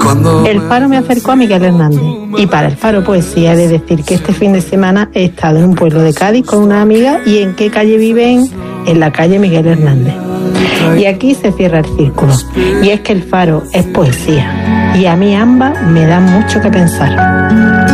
El Faro me acercó a Miguel Hernández y para el Faro Poesía he de decir que este fin de semana he estado en un pueblo de Cádiz con una amiga. ¿Y en qué calle viven? En la calle Miguel Hernández. Y aquí se cierra el círculo. Y es que el Faro es poesía y a mí ambas me dan mucho que pensar.